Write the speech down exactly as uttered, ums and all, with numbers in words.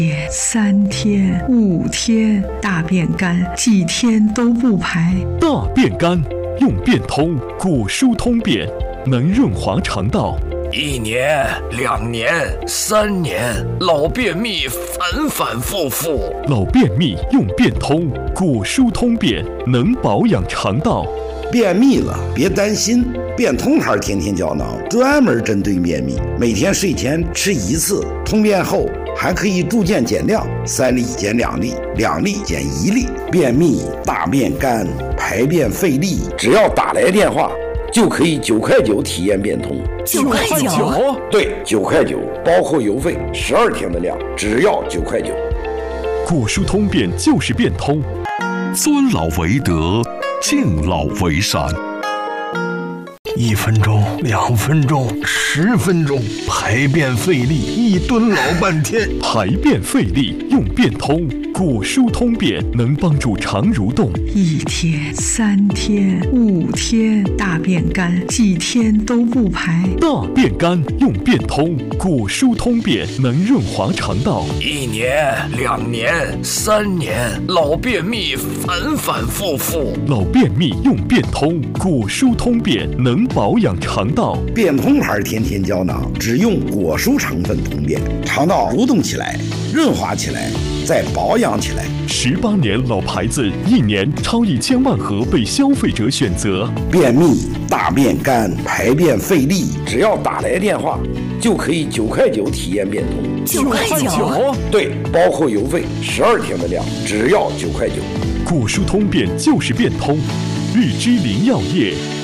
三天五天大便干，几天都不排。 大便干用便通果蔬通便，能润滑肠道。 一年、两年、三年，老便秘反反复复。 老便秘用便通果蔬通便，能保养肠道。 便秘了别担心，便通牌天天胶囊专门针对便秘，每天睡前吃一次，通便后还可以逐渐减量，三粒减两粒，两粒减一粒。便秘、大便干、排便费力，只要打来电话就可以九块九体验便通。 九块九？ 对，九块九，包括邮费，十二天的量，只要九块九。 果蔬通便就是便通， 尊老为德，敬老为善。 一分钟，两分钟，十分钟，排便费力，一蹲老半天。 排便费力用便通果蔬通便，能帮助肠蠕动。 一天、三天、五天大便干，几天都不排。 大便干用便通果蔬通便，能润滑肠道。 一年、两年、三年，老便秘反反复复。 老便秘用便通果蔬通便，能保养肠道。 便通牌天天胶囊只用果蔬成分通便，肠道蠕动起来，润滑起来，再保养起来。 十八年老牌子，一年超一千万盒被消费者选择。 便秘、大便干、排便费力，只要打来电话就可以九块九体验便通。 九块九？ 对，包括邮费，十二天的量，只要九块九。 果蔬通便就是便通，日之林药业。